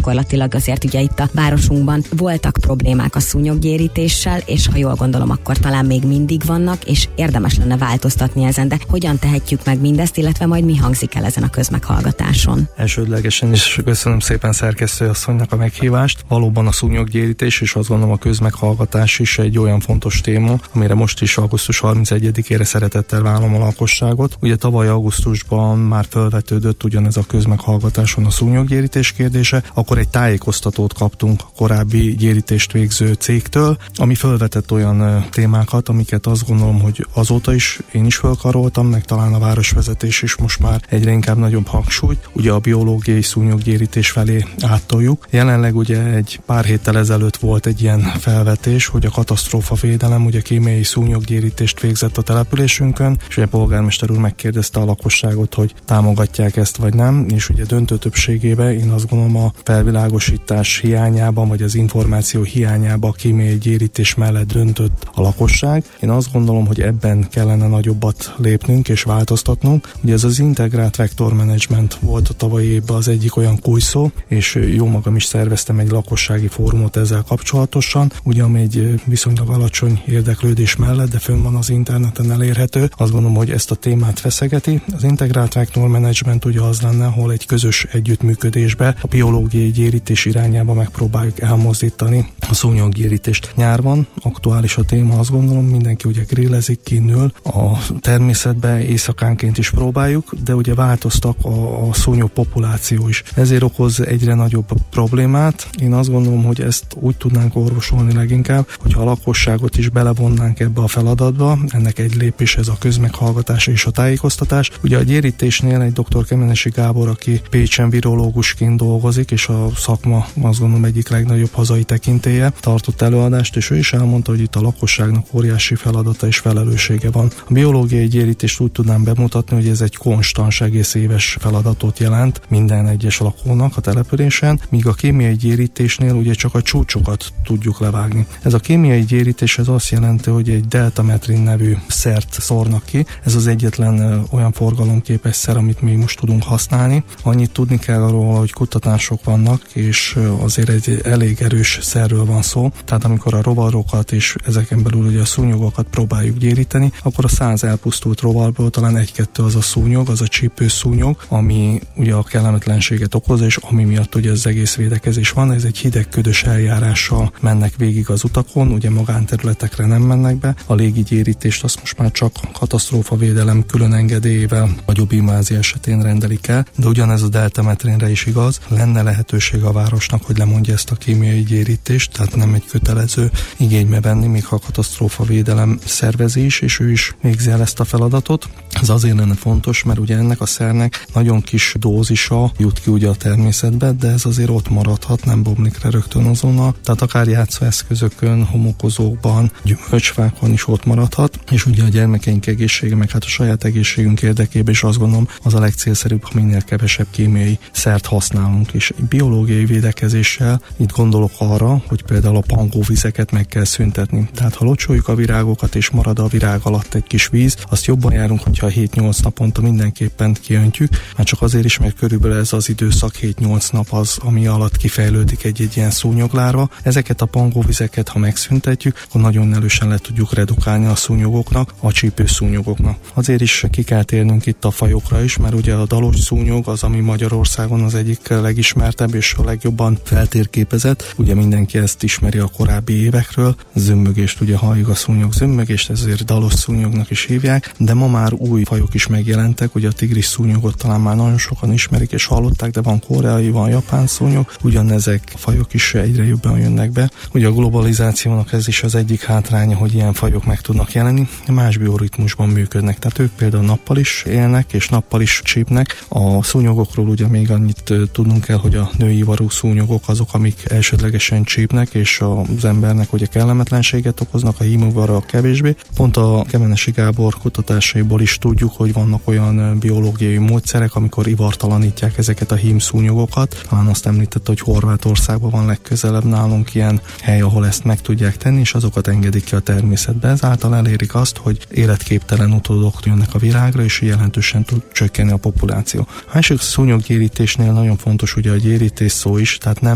gyakorlatilag azért ugye itt a városunkban voltak problémák a szúnyoggyérítéssel, és ha jól gondolom, akkor talán még mindig vannak, és érdemes lenne változtatni ezen, de hogyan tehetjük meg mindezt, illetve majd mi hangzik el ezen a közmeghallgatáson? Elsődlegesen is köszönöm szépen szerkesztő asszonynak a meghívást. Valóban a szúnyoggyérítés, és azt gondolom a közmeghallgatás is egy olyan fontos téma, amire most is augusztus 31-ére szeretettel vállom a lakosságot. Ugye tavaly augusztusban már felvetődött ugyanez a közmeghallgatáson a szúnyoggyérítés kérdése, akkor egy tájékoztatót kaptunk a korábbi gyérítést végző cégtől, ami felvetett olyan témákat, amiket azt gondolom, hogy azóta is én is felkaroltam, meg talán a városvezetés is most már egyre inkább nagyobb hangsúlyt, ugye a biológiai szúnyoggyérítés felé áttoljuk. Jelenleg ugye egy pár héttel ezelőtt volt egy ilyen felvetés, hogy a katasztrófavédelem ugye kémiai szúnyoggyérítést végzett a településünkön, és ugye a polgármester úr megkérdezte a lakosságot, hogy támogatják ezt vagy nem, és ugye döntő többségében én azt gondolom a felvilágosítás hiányában, vagy az információ hiányában a kémiai gyérítés mellett döntött a lakosság. Én azt gondolom, hogy ebben kellene nagyobbat lépnünk és változtatnunk. Ugye ez az integrált vektormenedzsment volt a tavalyi évben az egyik olyan kulcsszó, és jó magam is szerveztem egy lakossági fórumot ezzel kapcsolatosan, ugye ami egy viszonylag alacsony érdeklődés mellett, de fönn van az interneten elérhető. Azt gondolom, hogy ezt a témát feszegeti. Az integrált vektormenedzsment ugye az lenne, ahol egy közös együttműködésbe a biológiai gyérítés irányába megpróbáljuk elmozdítani a szúnyoggyérítést. Nyárban aktuális a téma, azt gondolom, mindenki ugye grillezik, kinül, a természetben éjszakánként is próbáljuk, de ugye változtak a szúnyog populáció is. Ezért okoz egyre nagyobb problémát. Én azt gondolom, hogy ezt úgy tudnánk orvosolni leginkább, hogyha a lakosságot is belevonnánk ebbe a feladatba. Ennek egy lépés ez a közmeghallgatás és a tájékoztatás. Ugye a gyérítésnél egy dr. Kemenesi Gábor, aki Pécsen virológusként dolgozik, és a szakma azt gondolom egyik legnagyobb hazai tekintélye, tartott előadást, és ő is elmondta, hogy itt a lakosságnak óriási feladata és felelőssége van. A biológiai gyérítést úgy tudnám bemutatni, hogy ez egy konstans egész éves feladatot jelent minden egyes lakónak a településen, míg a kémiai gyérítésnél ugye csak a csúcsokat tudjuk levágni. Ez a kémiai gyérítés ez azt jelenti, hogy egy deltametrin nevű szert szórnak ki. Ez az egyetlen olyan forgalomképes szer, amit még most tudunk használni. Annyit tudni kell róla, hogy kutatások vannak, és azért egy elég erős szerről van szó. Tehát amikor a rovarokat és ezeken belül ugye a szúnyogokat próbáljuk gyéríteni, akkor a 100 elpusztult rovarból talán 1-2 az a szúnyog, az a csípőszúnyog, ami ugye a kellemetlenséget okoz, és ami miatt ugye az egész védekezés van. Ez egy hideg ködös eljárással mennek végig az utakon, ugye magánterületekre nem mennek be. A légi gyérítést azt most már csak katasztrófavédelem külön engedélyével nagyobb invázia esetén rendelik el, de ugyanez a deltametrinre is igaz. Lenne lehetőség a városnak, hogy lemondja ezt a kémiai gyérítést, tehát nem egy kötelező igénybe venni, még ha a katasztrófavédelem szervezi is, és ő is végzi el ezt a feladatot. Ez azért lenne fontos, mert ugye ennek a szernek nagyon kis dózisa jut ki ugye a természetbe, de ez azért ott maradhat, nem bomlik le rögtön azonnal. Tehát akár játszóeszközökön, homokozókban, gyümölcsfákon is ott maradhat, és ugye a gyermekeink egészsége, meg hát a saját egészségünk érdekében is azt gondolom, az a legcélszerűbb, ha minél kevesebb kémiai szert használunk, és biológiai védekezéssel itt gondolok arra, hogy például a pangóvizeket meg kell szüntetni. Tehát ha locsoljuk a virágokat és marad a virág alatt egy kis víz, azt jobban járunk, hogyha 7-8 naponta mindenképpen kiöntjük, már csak azért is, mert körülbelül ez az időszak 7-8 nap az, ami alatt kifejlődik egy ilyen szúnyoglárva. Ezeket a pangóvizeket, ha megszüntetjük, akkor nagyon erősen le tudjuk redukálni a szúnyogoknak, a csípőszúnyogoknak. Azért is ki kell térnünk itt a fajokra is, mert ugye a dalos szúnyog az, ami Magyarországon az egyik legismertebb és a legjobban feltérképezett. Ugye mindenki ezt ismeri a korábbi évekről. Zömmögést ugye halljuk, a szúnyog zömmögést, ezért dalos szúnyognak is hívják, de ma már új fajok is megjelentek, ugye a tigris szúnyogot talán már nagyon sokan ismerik és hallották, de van koreai, van japán szúnyog, ugyanezek a fajok is egyre jobban jönnek be. Ugye a globalizációnak ez is az egyik hátránya, hogy ilyen fajok meg tudnak jelenni, más bioritmusban működnek, tehát ők például nappal is élnek és nappal is csípnek. A szúnyogokról ugye még annyit tudnunk kell, hogy a női ivarú szúnyogok azok, amik elsődlegesen csípnek, és az embernek ugye kellemetlenséget okoznak, a hímivarra kevésbé. Pont a Kemenesi Gábor kutatásaiból is tudjuk, hogy vannak olyan biológiai módszerek, amikor ivartalanítják ezeket a hímszúnyogokat. Talán azt említette, hogy Horvátországban van legközelebb nálunk ilyen hely, ahol ezt meg tudják tenni, és azokat engedik ki a természetbe. Ezáltal elérik azt, hogy életképtelen utódok jönnek a világra, és jelentősen tud csökkenni a populáció. A másik szúnyoggyérítésnél nagyon fontos ugye a gyérítés szó is, tehát nem